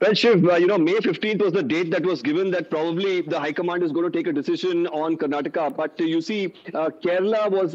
Well, Shiv, May 15th was the date that was given that probably the High Command is going to take a decision on Karnataka. But you see, Kerala was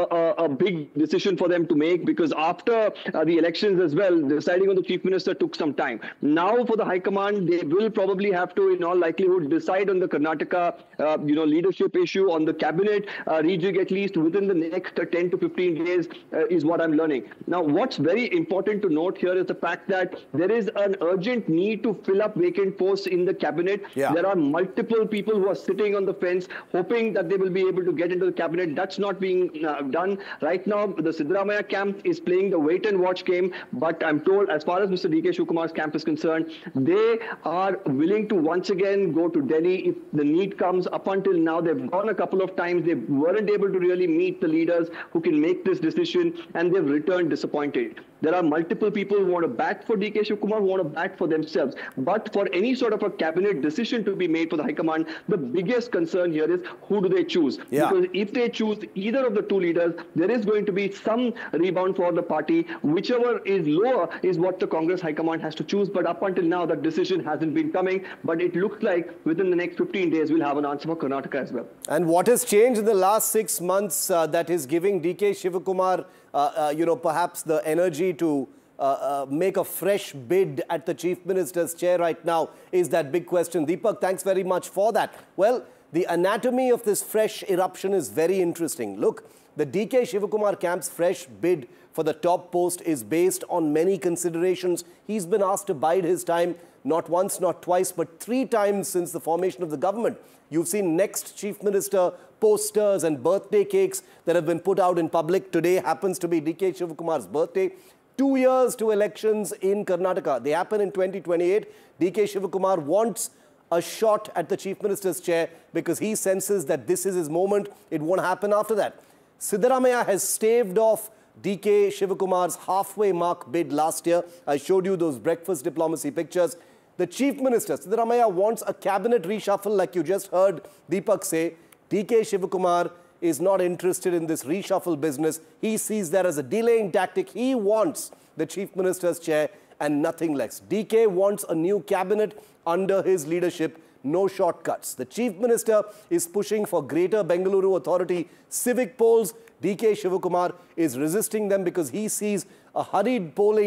a big decision for them to make because after the elections as well, deciding on the Chief Minister took some time. Now for the High Command, they will probably have to, in all likelihood, decide on the Karnataka, leadership issue, on the cabinet rejig at least within the next 10 to 15 days is what I'm learning. Now, what's very important to note here is the fact that there is an urgent need to fill up vacant posts in the cabinet. Yeah. There are multiple people who are sitting on the fence hoping that they will be able to get into the cabinet. That's not being done. Right now, the Siddaramaiah camp is playing the wait and watch game. But I'm told, as far as Mr. D.K. Shivkumar's camp is concerned, they are willing to once again go to Delhi if the need comes. Up until now, they've gone a couple of times. They weren't able to really meet the leaders who can make this decision, and they've returned disappointed. There are multiple people who want to bat for D.K. Shivkumar, who want to bat for themselves. But for any sort of a cabinet decision to be made for the High Command, the biggest concern here is who do they choose? Yeah. Because if they choose either of the two leaders, there is going to be some rebound for the party. Whichever is lower is what the Congress High Command has to choose. But up until now, that decision hasn't been coming. But it looks like within the next 15 days, we'll have an answer for Karnataka as well. And what has changed in the last 6 months that is giving D.K. Shivkumar, perhaps the energy to make a fresh bid at the Chief Minister's chair right now is that big question. Deepak, thanks very much for that. Well, the anatomy of this fresh eruption is very interesting. Look, the D.K. Shivkumar camp's fresh bid for the top post is based on many considerations. He's been asked to bide his time not once, not twice, but 3 times since the formation of the government. You've seen next Chief Minister posters and birthday cakes that have been put out in public. Today happens to be D.K. Shivkumar's birthday. 2 years to elections in Karnataka. They happen in 2028. D.K. Shivkumar wants a shot at the Chief Minister's chair because he senses that this is his moment. It won't happen after that. Siddaramaiah has staved off D.K. Shivkumar's halfway mark bid last year. I showed you those breakfast diplomacy pictures. The Chief Minister, Siddaramaiah, wants a cabinet reshuffle like you just heard Deepak say. D.K. Shivkumar is not interested in this reshuffle business. He sees that as a delaying tactic. He wants the Chief Minister's chair and nothing less. DK wants a new cabinet under his leadership. No shortcuts. The Chief Minister is pushing for Greater Bengaluru Authority civic polls. D.K. Shivkumar is resisting them because he sees a hurried polling